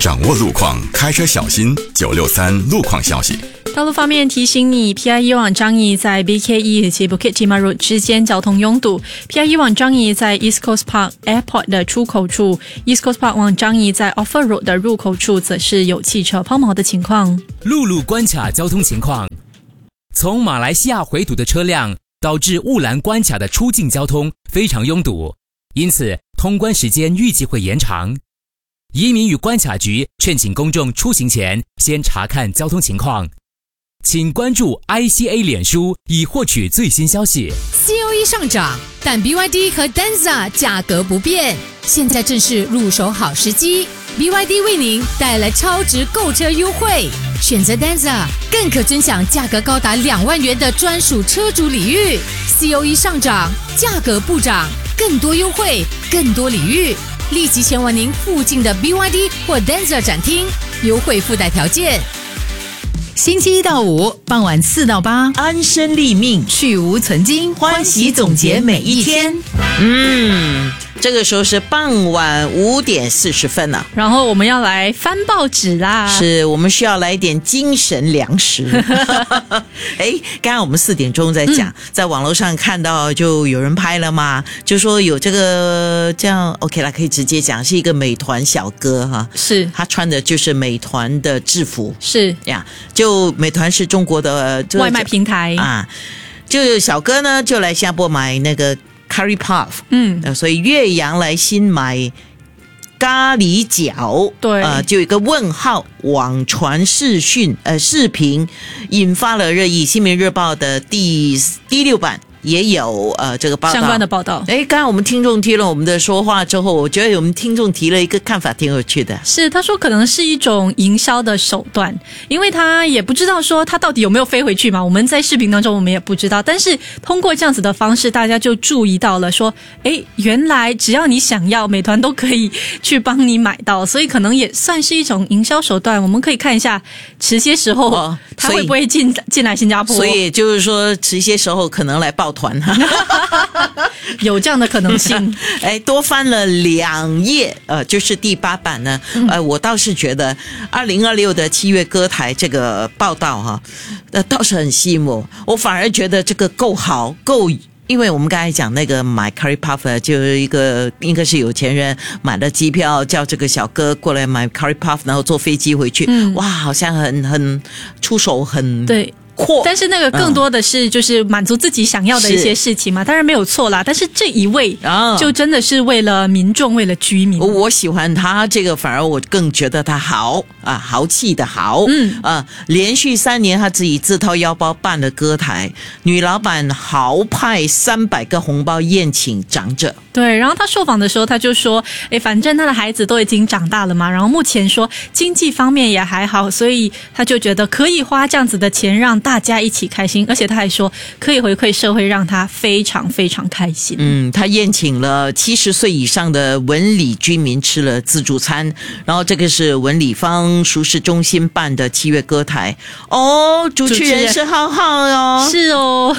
掌握路况，开车小心。963路况消息。 道路方面提醒你 ，PIE 往樟宜在 BKE 以及 Bukit Timah Road 之间交通拥堵。PIE 往樟宜在 East Coast Park Airport 的出口处 ，East Coast Park 往樟宜在 Offer Road 的入口处则是有汽车抛锚的情况。 陆路关卡交通情况：从马来西亚回堵的车辆导致雾兰关卡的出境交通非常拥堵，因此通关时间预计会延长。移民与关卡局劝请公众出行前先查看交通情况。请关注 ICA 脸书以获取最新消息。 COE 上涨，但 BYD 和 Denza 价格不变，现在正是入手好时机。BYD 为您带来超值购车优惠，选择 Denza 更可尊享价格高达2万元的专属车主礼遇。COE 上涨，价格不涨，更多优惠，更多礼遇，立即前往您附近的 BYD 或 Denza 展厅，优惠附带条件。 星期1到5傍晚4到8， 安身立命， 去无存菁， 欢喜总结每一天。这个时候是傍晚5点40分了， 然后我们要来翻报纸啦。 是我们需要来一点精神粮食。刚刚我们4点钟在讲，在网络上看到就有人拍了嘛，就说有这个这样 OK 啦，可以直接讲是一个美团小哥哈， 是他穿的就是美团的制服， 是呀，就美团是中国的外卖平台啊，就小哥呢就来新加坡买那个Curry Puff，所以岳阳来新买咖喱饺， 对， 就有一个问号，网传视频引发了热议。新民日报的第6版也有这个报道相关的报道。 刚才我们听众听了我们的说话之后，我觉得我们听众提了一个看法挺有趣的， 是他说可能是一种营销的手段，因为他也不知道说他到底有没有飞回去嘛，我们在视频当中我们也不知道，但是通过这样子的方式，大家就注意到了说，原来只要你想要，美团都可以去帮你买到，所以可能也算是一种营销手段。我们可以看一下迟些时候他会不会进来新加坡， 所以就是说迟些时候可能来报团有这样的可能性。 多翻了2页，就是第8版呢。我倒是觉得2026的7月歌台这个报道哈，倒是很吸引我。我反而觉得这个够好，够。因为我们刚才讲那个买 Curry Puff 就是一个应该是有钱人买了机票，叫这个小哥过来买 Curry Puff， 然后坐飞机回去，哇，好像很出手很对。 但是那个更多的是就是满足自己想要的一些事情嘛，当然没有错啦。但是这一位就真的是为了民众，为了居民。 我喜欢他这个，反而我更觉得他豪啊，豪气的豪。连续3年他自己自掏腰包办了歌台，女老板豪派300个红包宴请长者。 对，然后他受访的时候他就说，反正他的孩子都已经长大了嘛，然后目前说经济方面也还好，所以他就觉得可以花这样子的钱让大家一起开心，而且他还说可以回馈社会，让他非常非常开心。 他宴请了70岁以上的文理居民吃了自助餐，然后这个是文理方熟食中心办的7月歌台主持人是浩浩哦， 是哦。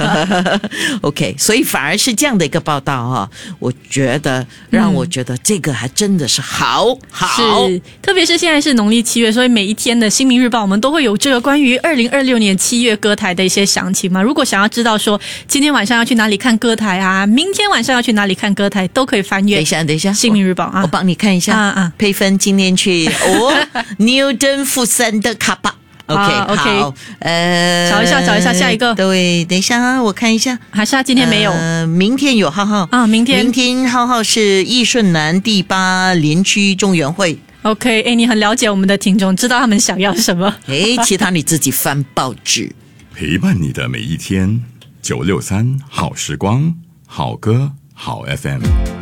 OK， 所以反而是这样的一个报道哈，我觉得让我觉得这个还真的是好， 是，特别是现在是农历7月，所以每一天的新民日报我们都会有这个关于2026年7月歌台的一些详情嘛。如果想要知道说今天晚上要去哪里看歌台啊，明天晚上要去哪里看歌台，都可以翻阅。等一下， 新民日报我帮你看一下配分，今天去Newton 富森的卡巴。OK， 好， 找一下下一个。 对，等一下我看一下， 还是他今天没有？ 明天有浩浩啊，明天浩浩是义顺南第8联区中原会。 OK， 你很了解我们的听众，知道他们想要什么。 其他你自己翻报纸， 陪伴你的每一天。963好时光，好歌好 FM。